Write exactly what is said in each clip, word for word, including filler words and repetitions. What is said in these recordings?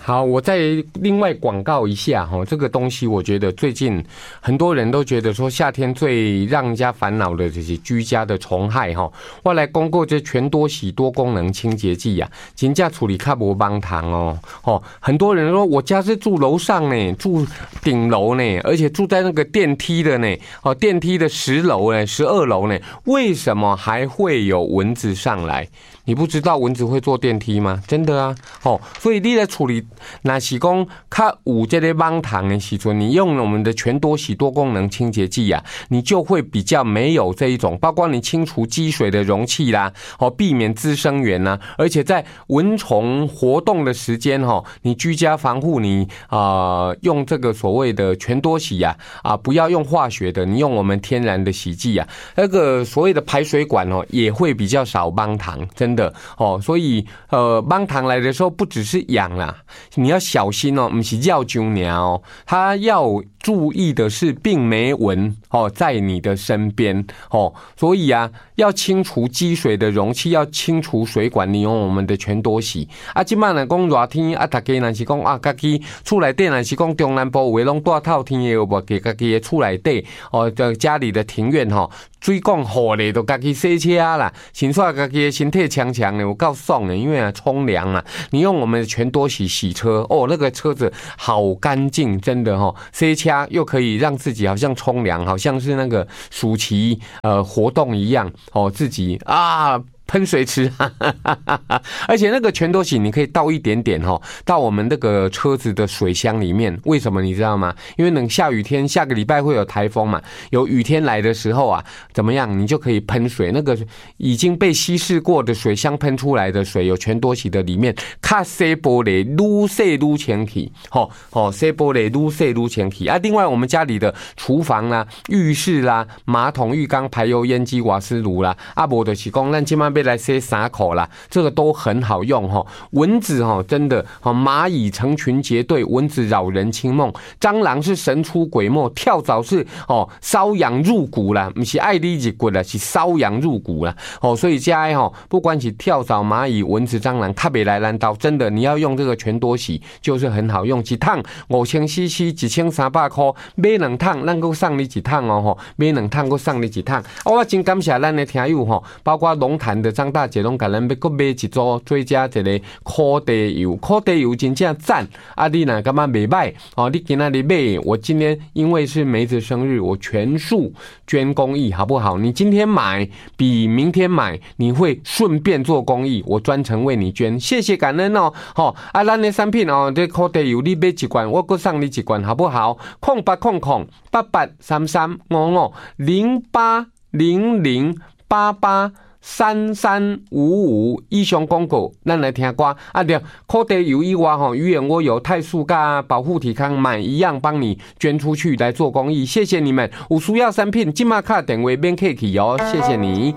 好，我再另外广告一下哈，这个东西我觉得最近很多人都觉得说夏天最让人家烦恼的这些居家的虫害哈，我来公告这全多喜多功能清洁剂啊，真正处理较无帮堂哦哦，很多人说我家是住楼上呢，住顶楼呢，而且住在那个电梯的呢，哦电梯的十楼呢，十二楼呢，为什么还会有蚊子上来？你不知道蚊子会坐电梯吗？真的啊，哦，所以你在处理那是讲较有这个帮堂的时候，你用我们的全多喜多功能清洁剂啊，你就会比较没有这一种，包括你清除积水的容器啦，哦，避免滋生源呐，而且在蚊虫活动的时间哈，你居家防护你啊、呃、用这个所谓的全多喜呀啊，不要用化学的，你用我们天然的洗剂啊，那个所谓的排水管哦也会比较少帮堂，真的哦，所以呃帮堂来的时候不只是痒啦，你要小心哦，不是要揪鸟哦，它要注意的是并没蚊哦在你的身边哦，所以啊要清除积水的容器，要清除水管，你用我们的全多喜啊。今晚来讲热天啊，大家若是讲啊，家己厝内底若是讲中南部有的拢大透天的，有无？给家己的厝内底哦，在家里的庭院吼、哦，水管好咧，都家己洗车啦，先说家己的身体强强的，有够爽的，因为啊冲凉啊，你用我们的全多喜洗车哦，那个车子好干净，真的哦，洗车又可以让自己好像冲凉，好像是那个暑期呃活动一样哦，自己啊。喷水池，而且那个全多喜你可以倒一点点哈，到我们那个车子的水箱里面。为什么你知道吗？因为等下雨天，下个礼拜会有台风嘛，有雨天来的时候啊，怎么样，你就可以喷水。那个已经被稀释过的水箱喷出来的水，有全多喜的里面，卡洗玻璃愈洗愈清气，吼吼，洗玻璃愈洗愈清气啊。另外，我们家里的厨房啦、浴室啦、马桶、浴缸、排油烟机、瓦斯炉啦，啊，无就是讲咱今晚被来洗衫裤啦，这个都很好用哈。蚊子哈，真的哈，蚂蚁成群结队，蚊子扰人清梦；蟑螂是神出鬼没，跳蚤是哦瘙痒入骨啦，不是爱你一骨啦，是瘙痒入骨啦。哦，所以家哈，不管是跳蚤、蚂蚁、蚊子、蟑螂，它别来烂刀，真的你要用这个全多喜就是很好用，一趟五千 C C， 一千三百块，买两趟，咱够送你一趟哦吼，买两趟够送你一趟。我真感谢咱的听友吼，包括龙潭的张大姐拢甲咱要搁买一组追加一个烤地油，烤地油真正赞啊！你若感觉袂歹哦，你今仔日买，我今天因为是梅子生日，我全数捐公益，好不好？你今天买比明天买，你会顺便做公益，我专程为你捐，谢谢感恩哦！吼啊，咱的产品哦，这烤地油你买一罐，我搁送你一罐，好不好？空八空空八八三三五五零八零零八八。三三五五以上广告，咱来听歌啊！对，烤地油以外吼，鱼眼蜗油、肽素加保护体康买一样帮你捐出去来做公益，谢谢你们！有需要产品，今马卡电话免客气哦，谢谢你。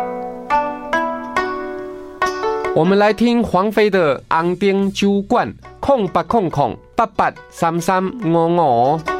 我们来听黄飞的《红灯酒馆》，空八空空八八三三五五。